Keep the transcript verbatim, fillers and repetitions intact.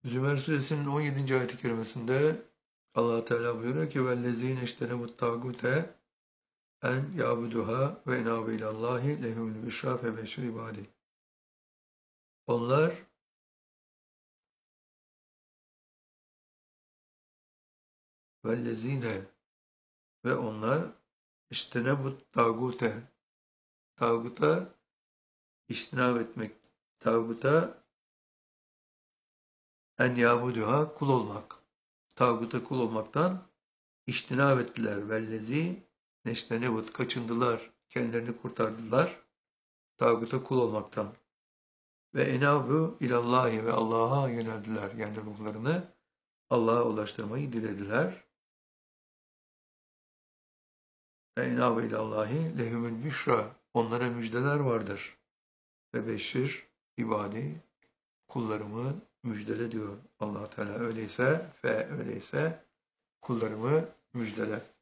Zümer suresinin on yedinci ayet-i kerimesinde Allah Teala buyuruyor ki vellezine iştenebut tagute en yabuduha ve enabe ilallahi lehumul büşra febeşir ibadi. Onlar vellezine ve onlar iştenebut tagute tağuta iştinab etmek, tağuta en yabuduha kul olmak, tağuta kul olmaktan iştinab ettiler. Vellezi neştenebut kaçındılar, kendilerini kurtardılar tağuta kul olmaktan. Ve enabu ilallahi ve Allah'a yöneldiler. Yani ruhlarını Allah'a ulaştırmayı dilediler. Ve enabu ilallahi lehumül büşra. Onlara müjdeler vardır. Ve beşir ibadi kullarımı müjdele diyor Allah Teala. Öyleyse fe öyleyse kullarımı müjdele.